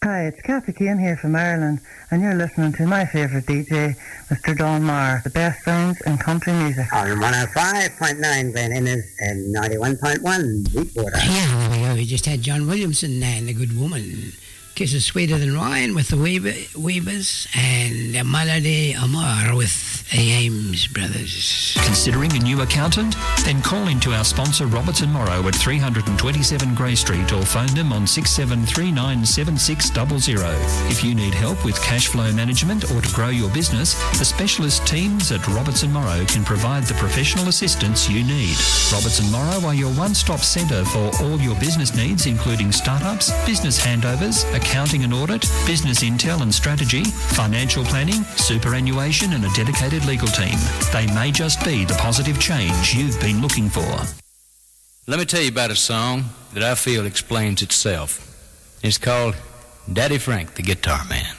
Hi, it's Kathy Keane here from Ireland, and you're listening to my favourite DJ, Mr. Don Marr, the best sounds in country music. On 105.9 Glen Innes and 91.1 Deepwater. Yeah, there we go. We just had John Williamson and The Good Woman. Kisses Sweeter Than Wine with the Weavers, and Melody Amor with Ames Brothers. Considering a new accountant? Then call into our sponsor Robertson Morrow at 327 Grey Street or phone them on 67397600. If you need help with cash flow management or to grow your business, the specialist teams at Robertson Morrow can provide the professional assistance you need. Robertson Morrow are your one-stop centre for all your business needs, including startups, business handovers, accounting and audit, business intel and strategy, financial planning, superannuation and a dedicated legal team. They may just be the positive change you've been looking for. Let me tell you about a song that I feel explains itself. It's called Daddy Frank, the Guitar Man.